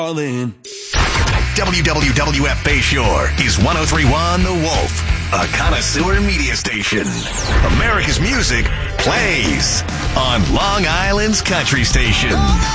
All in. WWWF Bayshore is 103.1 The Wolf, a connoisseur media station. America's music plays on Long Island's country station.